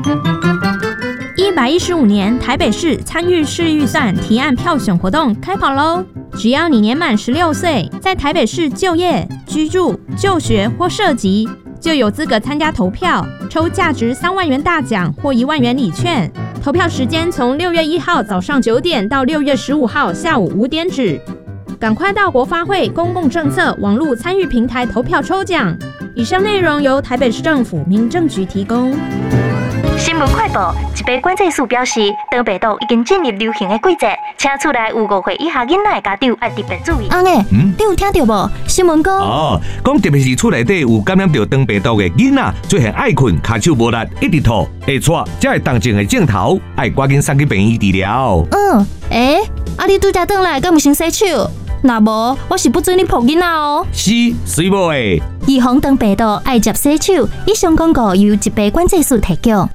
115年台北市参与市预算提案票选活动开跑喽！只要你年满16岁，在台北市就业、居住、就学或涉及，就有资格参加投票，抽价值3万元大奖或1万元礼券。投票时间从6月1号早上9点到6月15号下午5点止。赶快到国发会公共政策网络参与平台投票抽奖。以上内容由台北市政府民政局提供。 新闻快报：一杯管制署表示，长北岛已经进入流行的季节，请厝内有5岁以下囡仔的家长要特别注意。 阿妹，你有听到无？新闻讲讲特别是厝内底有感染到长北岛的囡仔，出现爱困、骹手无力、一直吐、会喘，才会动静的镜头，要赶紧送去病院治疗。 你拄则转来，敢有先洗手？若无，我是不准你抱囡仔哦。 是，水无诶。 预防长病毒，爱接洗手。以上广告由疾病管制署提供。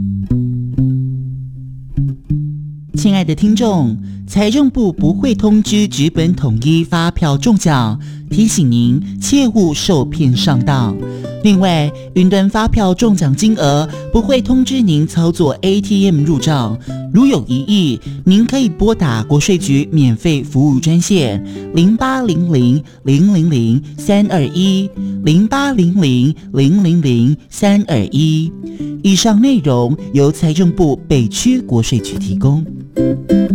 亲爱的听众，财政部不会通知纸本统一发票中奖，提醒您切勿受骗上当。另外，云端发票中奖金额不会通知您操作 ATM 入账，如有疑义，您可以拨打国税局免费服务专线0800-000-321 0800-000-321。以上内容由财政部北区国税局提供。